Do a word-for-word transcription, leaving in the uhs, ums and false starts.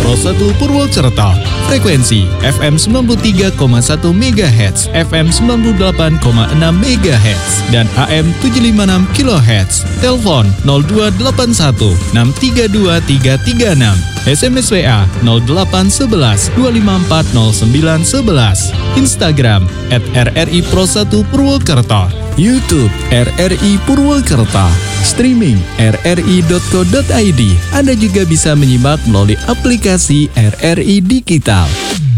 Pro satu Purwokerto. Frekuensi F M sembilan puluh tiga koma satu megahertz, F M sembilan puluh delapan koma enam megahertz, dan A M tujuh lima enam kilohertz. Telepon nol dua delapan satu enam tiga dua tiga tiga enam. S M S W A nol delapan satu satu dua lima empat nol sembilan satu satu. Instagram at R R I Pro satu Purwokerto. YouTube R R I Purwokerto. Streaming r r i dot co dot i d. Anda juga bisa menyimak melalui aplikasi R R I Digital.